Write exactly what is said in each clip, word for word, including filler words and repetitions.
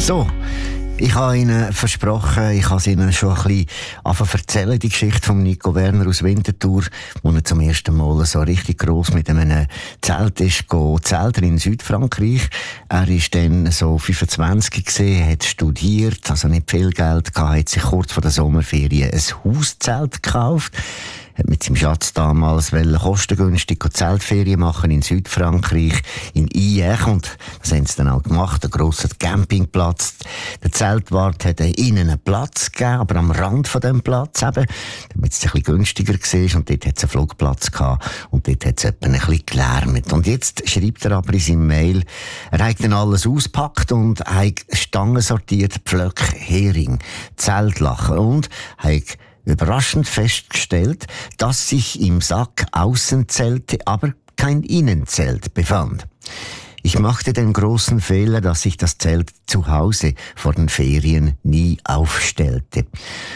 So, ich habe Ihnen versprochen, ich habe Ihnen schon ein bisschen anfangen erzählen, die Geschichte von Nico Werner aus Winterthur, wo er zum ersten Mal so richtig gross mit einem Zelt ist, go zelten in Südfrankreich. Er ist dann so fünfundzwanzig gewesen, hat studiert, also nicht viel Geld gehabt, hat sich kurz vor der Sommerferien ein Hauszelt gekauft, hat mit seinem Schatz damals kostengünstig Zeltferien machen in Südfrankreich, in Hyères, und das haben sie dann auch gemacht, einen grossen Campingplatz. Der Zeltwart hat ihnen einen Platz gegeben, aber am Rand von diesem Platz eben, damit es ein bisschen günstiger war, und dort hat es einen Flugplatz gehabt, und dort hat es etwa ein bisschen gelärmt. Und jetzt schreibt er aber in seinem Mail, er hat dann alles ausgepackt und hat Stangen sortiert, Pflöcke, Hering, Zeltlachen und hat überraschend festgestellt, dass sich im Sack Außenzelte, aber kein Innenzelt befand. Ich machte den großen Fehler, dass ich das Zelt zu Hause vor den Ferien nie aufstellte.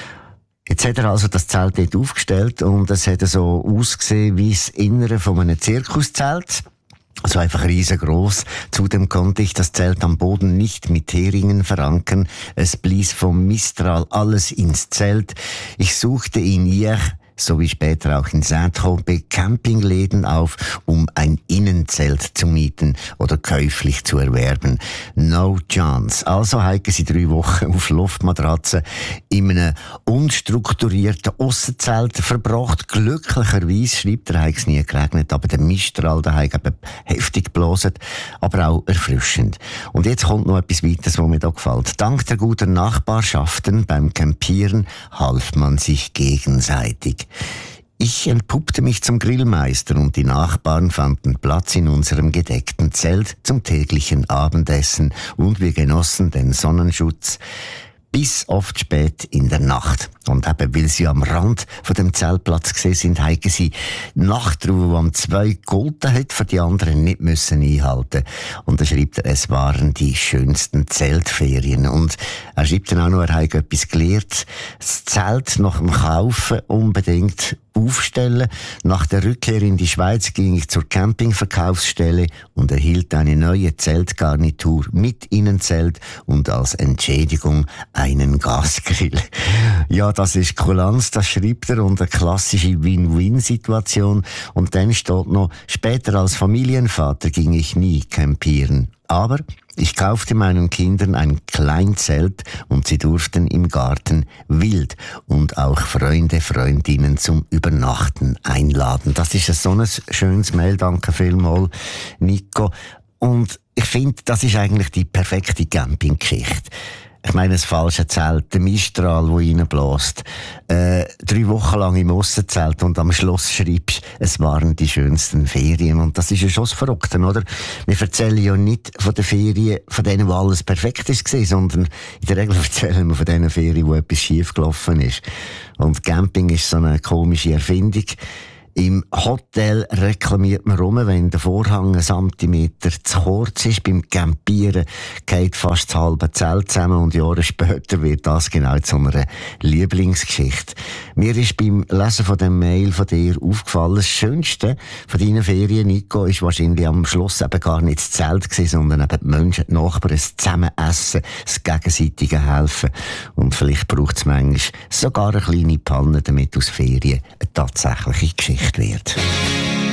Jetzt hat er also das Zelt dort aufgestellt und es hat so ausgesehen wie das Innere von einem Zirkuszelt. Also einfach riesengroß. Zudem konnte ich das Zelt am Boden nicht mit Heringen verankern. Es blies vom Mistral alles ins Zelt. Ich suchte in Hyères, sowie später auch in Saint-Tropez, Campingläden auf, um ein Innenzelt zu mieten oder käuflich zu erwerben. No chance. Also haben sie drei Wochen auf Luftmatratzen in einem unstrukturierten Aussenzelt verbracht. Glücklicherweise, schreibt er, hat es nie geregnet, aber der Mistral, der hat eben heftig geblasen, aber auch erfrischend. Und jetzt kommt noch etwas weiteres, was mir da gefällt. Dank der guten Nachbarschaften beim Campieren half man sich gegenseitig. Ich entpuppte mich zum Grillmeister und die Nachbarn fanden Platz in unserem gedeckten Zelt zum täglichen Abendessen und wir genossen den Sonnenschutz bis oft spät in der Nacht. Und eben, weil sie am Rand von dem Zeltplatz gesehen sind, haben sie Nachtruhe, die am zwei gegolten hat, für die anderen nicht müssen einhalten. Und er schreibt, es waren die schönsten Zeltferien. Und er schreibt dann auch noch, er hat etwas gelernt. Das Zelt nach dem Kaufen unbedingt aufstellen. Nach der Rückkehr in die Schweiz ging ich zur Campingverkaufsstelle und erhielt eine neue Zeltgarnitur mit Innenzelt und als Entschädigung einen Gasgrill. Ja, das ist Kulanz, das schreibt er, und eine klassische Win-Win-Situation. Und dann steht noch, später als Familienvater ging ich nie campieren. Aber ich kaufte meinen Kindern ein Kleinzelt und sie durften im Garten wild und auch Freunde, Freundinnen zum Übernachten einladen. Das ist ein so ein schönes Mail, danke vielmals, Nico. Und ich finde, das ist eigentlich die perfekte Campinggeschichte. Ich meine, das falsche Zelt, der Mistral, der reinbläst, äh, drei Wochen lang im Aussenzelt und am Schluss schreibst, es waren die schönsten Ferien. Und das ist ja schon das Verrückte, oder? Wir erzählen ja nicht von den Ferien, von denen, wo alles perfekt ist, sondern in der Regel erzählen wir von den Ferien, wo etwas schief gelaufen ist. Und Camping ist so eine komische Erfindung. Im Hotel reklamiert man rum, wenn der Vorhang einen Zentimeter zu kurz ist. Beim Campieren geht fast das halbe Zelt zusammen und Jahre später wird das genau zu einer Lieblingsgeschichte. Mir ist beim Lesen von dem Mail von dir aufgefallen, das Schönste von deinen Ferien, Nico, ist wahrscheinlich am Schluss eben gar nicht das Zelt gewesen, sondern eben die Menschen, die Nachbarn, das Zusammenessen, das gegenseitige Helfen. Und vielleicht braucht es manchmal sogar eine kleine Panne, damit aus Ferien eine tatsächliche Geschichte wird.